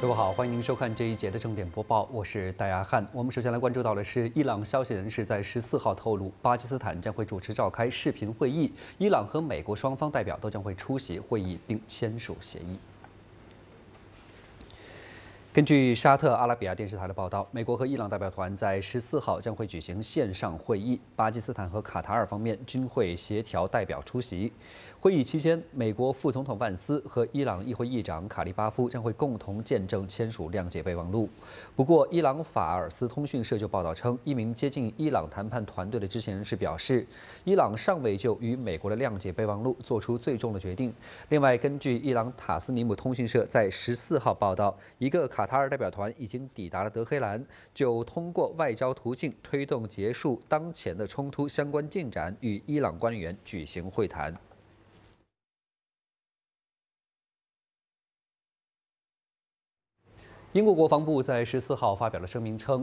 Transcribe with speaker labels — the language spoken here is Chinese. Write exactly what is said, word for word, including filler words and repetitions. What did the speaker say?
Speaker 1: 各位好，欢迎您收看这一节的正点播报，我是戴亚汉。我们首先来关注到的是，伊朗消息人士在十四号透露，巴基斯坦将会主持召开视频会议，伊朗和美国双方代表都将会出席会议并签署协议。 根据沙特阿拉比亚电视台的报道，美国和伊朗代表团在十四号将会举行线上会议，巴基斯坦和卡塔尔方面均会协调代表出席。会议期间，美国副总统万斯和伊朗议会议长卡利巴夫将会共同见证签署谅解备忘录。不过，伊朗法尔斯通讯社就报道称，一名接近伊朗谈判团队的知情人士表示，伊朗尚未就与美国的谅解备忘录做出最终的决定。另外，根据伊朗塔斯尼姆通讯社在十四号报道，一个卡塔尔代表团已经抵达了德黑兰，就通过外交途径推动结束当前的冲突相关进展，与伊朗官员举行会谈。英国国防部在十四号发表了声明称，